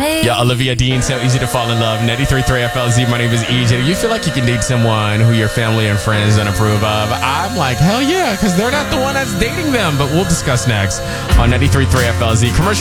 Yeah, Olivia Dean, So Easy to Fall in Love. 93.3 FLZ, my name is EJ. Do you feel like you can date someone who your family and friends don't approve of? I'm like, hell yeah, because they're not the one that's dating them. But we'll discuss next on 93.3 FLZ. Commercial